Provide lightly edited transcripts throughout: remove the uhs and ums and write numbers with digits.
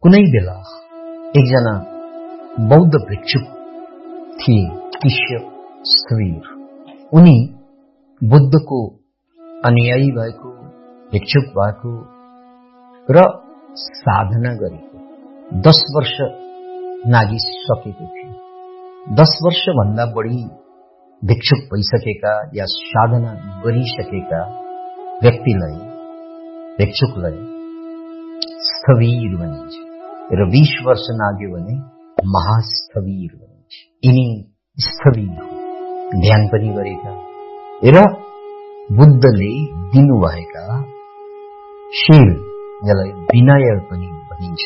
कुनै बेला एकजना बौद्ध भिक्षुक थिए, शिष्य स्थवीर। उनी बुद्धको अनुयायी भएको, भिक्षुक भएको र साधना गरेको 10 वर्ष नागिसकेको थियो। 10 वर्ष भन्दा बढी भिक्षुक भइसकेका या साधना गरिसकेका व्यक्तिलाई, भिक्षुकलाई स्थवीर भनिन्छ र 20 वर्ष नाग्यो भने महास्थवीर भनिन्छ। यिनी स्थवीर ध्यान पनि गरेका र बुद्धले दिनुभएका शील, जसलाई विनय पनि भनिन्छ,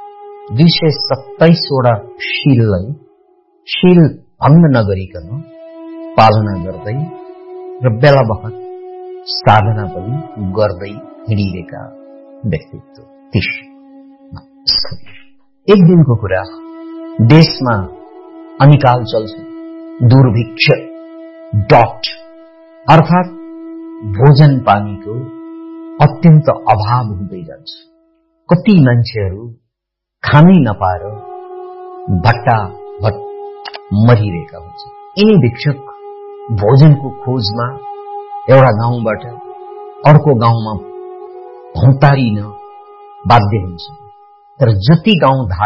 227 वटा शील भङ्ग नगरिकन पालना गर्दै र बेला बखत साधना पनि गर्दै हिँडिरहेका व्यक्तित्व स्थवीर। एक दिनको कुरा, देशमा अनिकाल चल्छ, दुर्भिक्ष, डट अर्थात भोजन पानीको अत्यन्त अभाव हुँदै जान्छ। कति मान्छेहरू खानै नपाएर भट्टाभट मरिरहेका हुन्छ। यिनी भिक्षुक भोजनको खोजमा एउटा गाउँबाट अर्को गाउँमा भौतारिन बाध्य हुन्छ। तर जति गाउँ